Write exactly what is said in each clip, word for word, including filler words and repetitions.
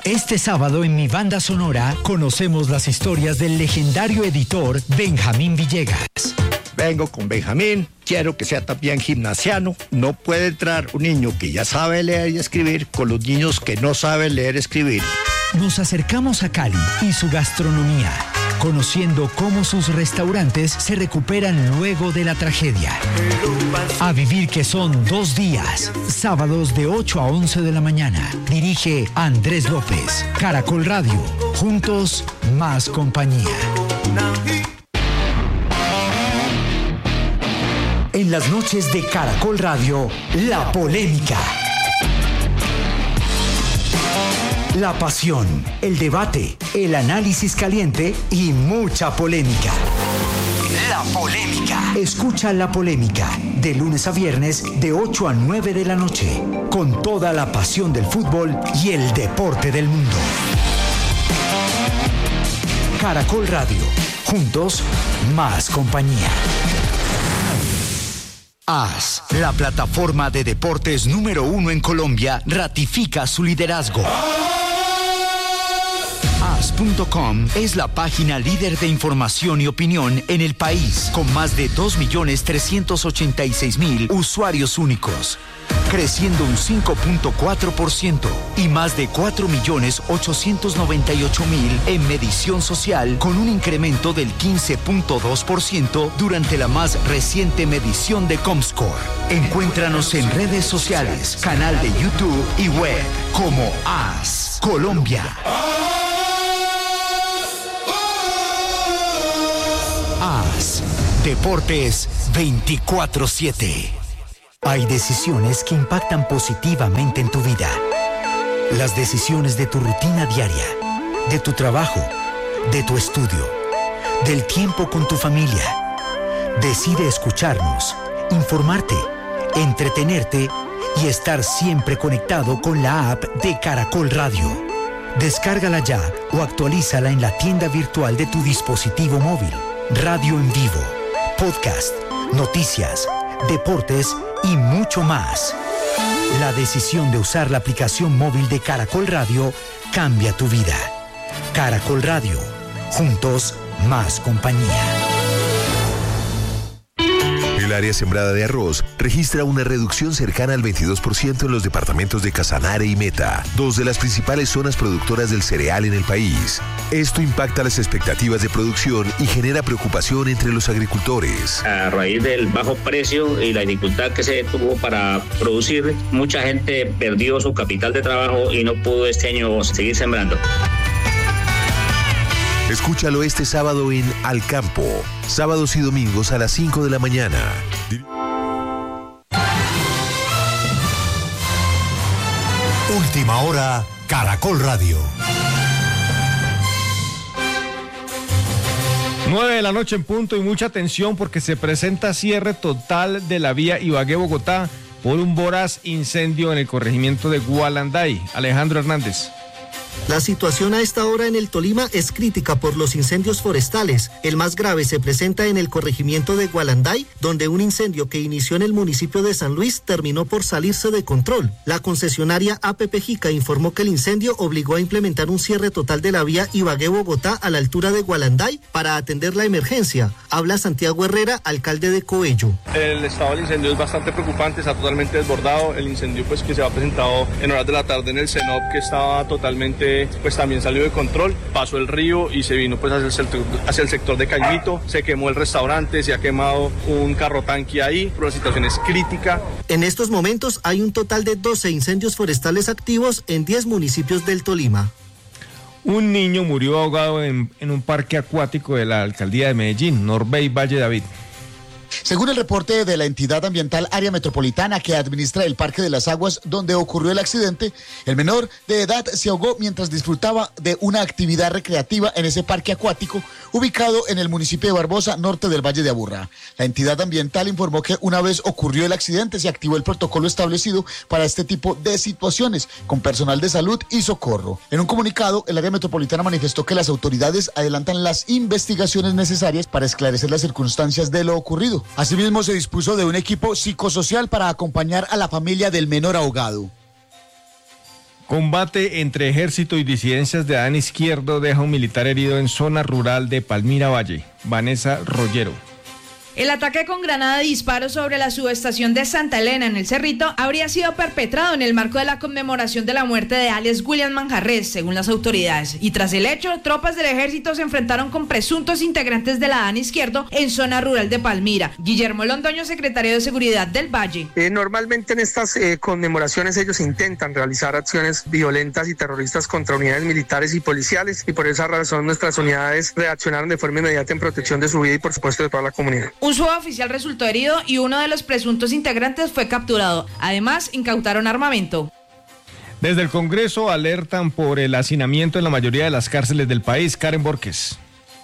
Este sábado en Mi Banda Sonora conocemos las historias del legendario editor Benjamín Villegas. Vengo con Benjamín, quiero que sea también gimnasiano. No puede entrar un niño que ya sabe leer y escribir con los niños que no saben leer y escribir. Nos acercamos a Cali y su gastronomía, conociendo cómo sus restaurantes se recuperan luego de la tragedia. A vivir que son dos días, sábados de ocho a once de la mañana. Dirige Andrés López. Caracol Radio, juntos más compañía. En las noches de Caracol Radio, la polémica. La pasión, el debate, el análisis caliente y mucha polémica. La polémica. Escucha La Polémica de lunes a viernes de ocho a nueve de la noche, con toda la pasión del fútbol y el deporte del mundo. Caracol Radio, juntos más compañía. A S, la plataforma de deportes número uno en Colombia, ratifica su liderazgo. A S punto com es la página líder de información y opinión en el país, con más de dos millones trescientos ochenta y seis mil usuarios únicos, creciendo un cinco punto cuatro por ciento y más de cuatro millones ochocientos noventa y ocho mil en medición social, con un incremento del quince punto dos por ciento durante la más reciente medición de Comscore. Encuéntranos en redes sociales, canal de YouTube y web como A S Colombia. A S Deportes veinticuatro siete. Hay decisiones que impactan positivamente en tu vida. Las decisiones de tu rutina diaria, de tu trabajo, de tu estudio, del tiempo con tu familia. Decide escucharnos, informarte, entretenerte y estar siempre conectado con la app de Caracol Radio. Descárgala ya o actualízala en la tienda virtual de tu dispositivo móvil. Radio en vivo, podcast, noticias, deportes y mucho más. La decisión de usar la aplicación móvil de Caracol Radio cambia tu vida. Caracol Radio, juntos más compañía. El área sembrada de arroz registra una reducción cercana al veintidós por ciento en los departamentos de Casanare y Meta, dos de las principales zonas productoras del cereal en el país. Esto impacta las expectativas de producción y genera preocupación entre los agricultores. A raíz del bajo precio y la dificultad que se tuvo para producir, mucha gente perdió su capital de trabajo y no pudo este año seguir sembrando. Escúchalo este sábado en Al Campo, sábados y domingos a las cinco de la mañana. Última hora, Caracol Radio. nueve de la noche en punto y mucha atención porque se presenta cierre total de la vía Ibagué-Bogotá por un voraz incendio en el corregimiento de Gualanday. Alejandro Hernández. La situación a esta hora en el Tolima es crítica por los incendios forestales. El más grave se presenta en el corregimiento de Gualanday, donde un incendio que inició en el municipio de San Luis terminó por salirse de control. La concesionaria A P P Jica informó que el incendio obligó a implementar un cierre total de la vía Ibagué-Bogotá a la altura de Gualanday para atender la emergencia. Habla Santiago Herrera, alcalde de Coello. El estado del incendio es bastante preocupante, está totalmente desbordado. El incendio pues que se ha presentado en horas de la tarde en el CENOP, que estaba totalmente pues también salió de control, pasó el río y se vino pues hacia el sector, hacia el sector de Caimito, se quemó el restaurante, se ha quemado un carro tanque ahí, pero la situación es crítica. En estos momentos hay un total de doce incendios forestales activos en diez municipios del Tolima. Un niño murió ahogado en, en un parque acuático de la alcaldía de Medellín, Norbey Valle David. Según el reporte de la entidad ambiental Área Metropolitana que administra el Parque de las Aguas donde ocurrió el accidente, el menor de edad se ahogó mientras disfrutaba de una actividad recreativa en ese parque acuático ubicado en el municipio de Barbosa, norte del Valle de Aburrá. La entidad ambiental informó que una vez ocurrió el accidente se activó el protocolo establecido para este tipo de situaciones con personal de salud y socorro. En un comunicado, el Área Metropolitana manifestó que las autoridades adelantan las investigaciones necesarias para esclarecer las circunstancias de lo ocurrido. Asimismo, se dispuso de un equipo psicosocial para acompañar a la familia del menor ahogado. Combate entre ejército y disidencias de Adán Izquierdo deja un militar herido en zona rural de Palmira Valle. Vanessa Rollero. El ataque con granada de disparo sobre la subestación de Santa Elena en el Cerrito habría sido perpetrado en el marco de la conmemoración de la muerte de alias William Manjarres, según las autoridades. Y tras el hecho, tropas del ejército se enfrentaron con presuntos integrantes de la Adán Izquierdo en zona rural de Palmira. Guillermo Londoño, secretario de Seguridad del Valle. Eh, normalmente en estas eh, conmemoraciones ellos intentan realizar acciones violentas y terroristas contra unidades militares y policiales, y por esa razón nuestras unidades reaccionaron de forma inmediata en protección de su vida y por supuesto de toda la comunidad. Un suboficial resultó herido y uno de los presuntos integrantes fue capturado. Además, incautaron armamento. Desde el Congreso alertan por el hacinamiento en la mayoría de las cárceles del país. Karen Borges.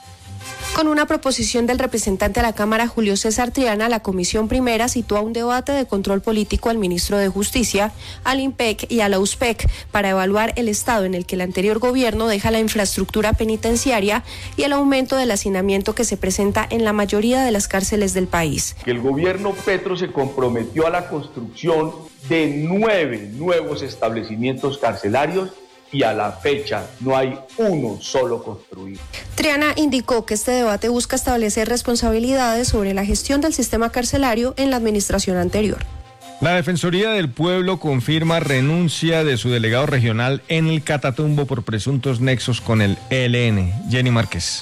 Con una proposición del representante a la Cámara, Julio César Triana, la Comisión Primera citó a un debate de control político al ministro de Justicia, al IMPEC y a la USPEC para evaluar el estado en el que el anterior gobierno deja la infraestructura penitenciaria y el aumento del hacinamiento que se presenta en la mayoría de las cárceles del país. Que el gobierno Petro se comprometió a la construcción de nueve nuevos establecimientos carcelarios y a la fecha no hay uno solo construido. Triana indicó que este debate busca establecer responsabilidades sobre la gestión del sistema carcelario en la administración anterior. La Defensoría del Pueblo confirma renuncia de su delegado regional en el Catatumbo por presuntos nexos con el E L N. Jenny Márquez.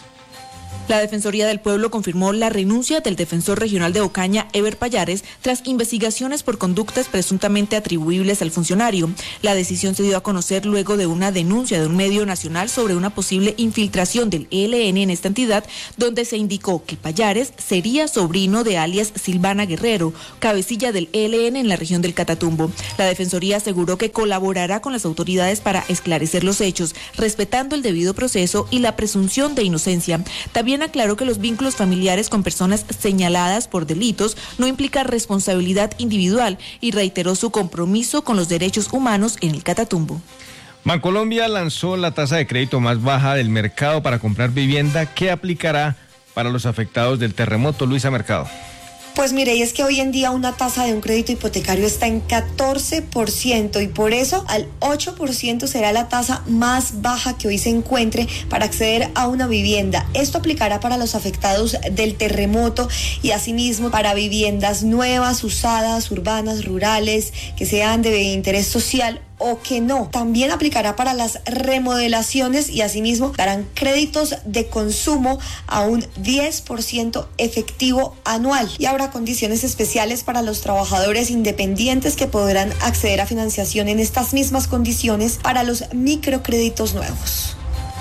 La Defensoría del Pueblo confirmó la renuncia del defensor regional de Ocaña, Ever Payares, tras investigaciones por conductas presuntamente atribuibles al funcionario. La decisión se dio a conocer luego de una denuncia de un medio nacional sobre una posible infiltración del E L N en esta entidad, donde se indicó que Payares sería sobrino de alias Silvana Guerrero, cabecilla del E L N en la región del Catatumbo. La Defensoría aseguró que colaborará con las autoridades para esclarecer los hechos, respetando el debido proceso y la presunción de inocencia. También aclaró que los vínculos familiares con personas señaladas por delitos no implican responsabilidad individual y reiteró su compromiso con los derechos humanos en el Catatumbo. Bancolombia lanzó la tasa de crédito más baja del mercado para comprar vivienda que aplicará para los afectados del terremoto. Luisa Mercado. Pues mire, y es que hoy en día una tasa de un crédito hipotecario está en catorce por ciento y por eso al ocho por ciento será la tasa más baja que hoy se encuentre para acceder a una vivienda. Esto aplicará para los afectados del terremoto y asimismo para viviendas nuevas, usadas, urbanas, rurales, que sean de interés social o que no. También aplicará para las remodelaciones y asimismo darán créditos de consumo a un diez por ciento efectivo anual. Y habrá condiciones especiales para los trabajadores independientes que podrán acceder a financiación en estas mismas condiciones para los microcréditos nuevos.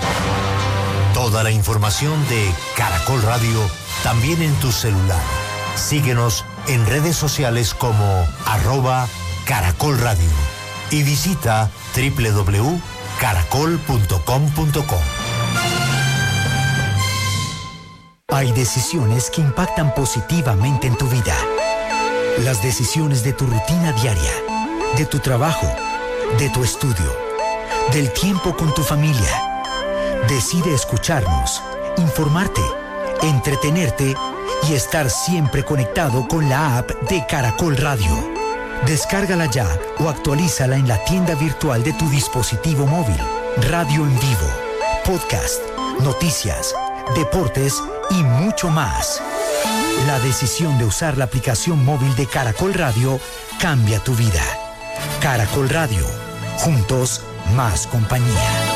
Toda la información de Caracol Radio también en tu celular. Síguenos en redes sociales como arroba Caracol Radio. Y visita doble u doble u doble u punto caracol punto com punto co. Hay decisiones que impactan positivamente en tu vida. Las decisiones de tu rutina diaria, de tu trabajo, de tu estudio, del tiempo con tu familia. Decide escucharnos, informarte, entretenerte y estar siempre conectado con la app de Caracol Radio. Descárgala ya o actualízala en la tienda virtual de tu dispositivo móvil. Radio en vivo, podcast, noticias, deportes y mucho más. La decisión de usar la aplicación móvil de Caracol Radio cambia tu vida. Caracol Radio, juntos más compañía.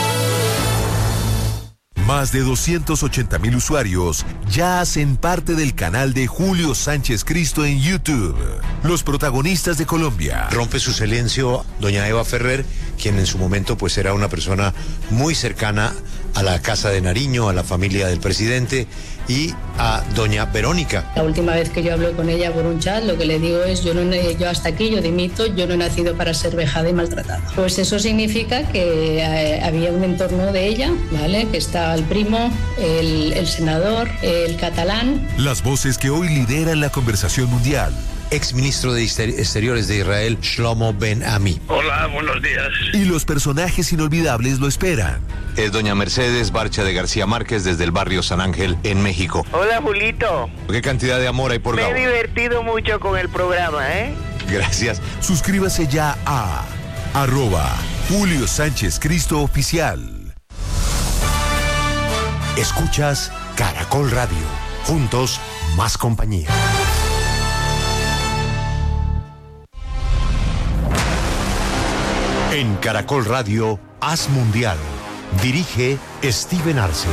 Más de doscientos ochenta mil usuarios ya hacen parte del canal de Julio Sánchez Cristo en YouTube. Los protagonistas de Colombia. Rompe su silencio doña Eva Ferrer, quien en su momento pues era una persona muy cercana a la Casa de Nariño, a la familia del presidente, y a doña Verónica. La última vez que yo hablo con ella por un chat, lo que le digo es, yo, no, yo hasta aquí, yo dimito, yo no he nacido para ser vejada y maltratada. Pues eso significa que eh, había un entorno de ella, ¿vale? Que estaba el primo, el, el senador, el catalán. Las voces que hoy lideran la conversación mundial. Exministro de Exteriores de Israel, Shlomo Ben Ami. Hola, buenos días. Y los personajes inolvidables lo esperan. Es doña Mercedes Barcha de García Márquez desde el barrio San Ángel en México. Hola, Julito. ¿Qué cantidad de amor hay por Me Gabo? he divertido mucho con el programa, ¿eh? Gracias. Suscríbase ya a arroba Julio Sánchez Cristo Oficial. Escuchas Caracol Radio. Juntos, más compañía. En Caracol Radio, Haz Mundial. Dirige Steven Arce.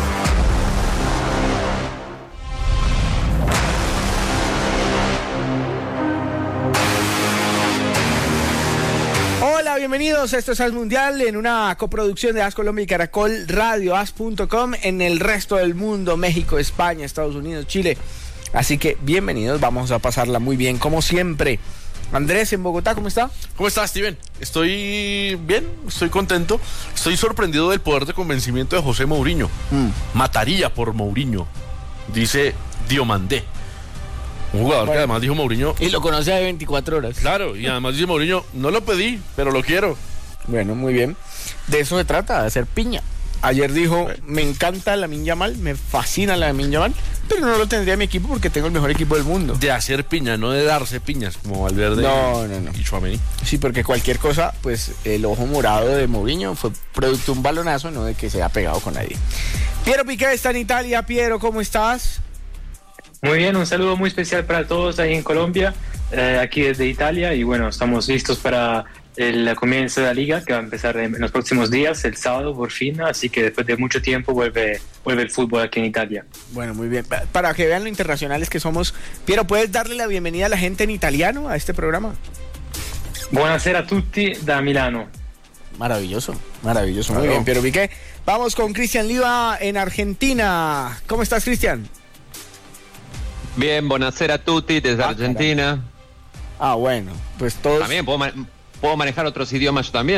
Hola, bienvenidos. Esto es Haz Mundial en una coproducción de Haz Colombia y Caracol Radio, haz punto com en el resto del mundo, México, España, Estados Unidos, Chile. Así que bienvenidos, vamos a pasarla muy bien, como siempre. Andrés, en Bogotá, ¿cómo está? ¿Cómo estás, Steven? Estoy bien, estoy contento. Estoy sorprendido del poder de convencimiento de José Mourinho. Mm. Mataría por Mourinho, dice Diomandé. Un jugador bueno, que además dijo Mourinho. Y lo conoce de veinticuatro horas. Claro, y además dice Mourinho, no lo pedí, pero lo quiero. Bueno, muy bien. De eso se trata, de hacer piña. Ayer dijo, bueno, me encanta Lamine Yamal, me fascina Lamine Yamal, pero no lo tendría en mi equipo porque tengo el mejor equipo del mundo. De hacer piña, no de darse piñas, como Valverde no, no, no. y Tchouaméni. Sí, porque cualquier cosa, pues el ojo morado de Mourinho fue producto de un balonazo, no de que se haya pegado con nadie. Piero Piqué está en Italia. Piero, ¿cómo estás? Muy bien, un saludo muy especial para todos ahí en Colombia, eh, aquí desde Italia, y bueno, estamos listos para el comienzo de la liga que va a empezar en los próximos días, el sábado por fin, así que después de mucho tiempo vuelve, vuelve el fútbol aquí en Italia. Bueno, muy bien. Para que vean lo internacionales que somos, Piero, ¿puedes darle la bienvenida a la gente en italiano a este programa? Buonasera a tutti da Milano. Maravilloso, maravilloso. Muy bien, Piero Piqué. Vamos con Cristian Liva en Argentina. ¿Cómo estás, Cristian? Bien, buonasera a tutti desde ah, Argentina. Caray. Ah, bueno, pues todos... También puedo, man- puedo manejar otros idiomas yo también.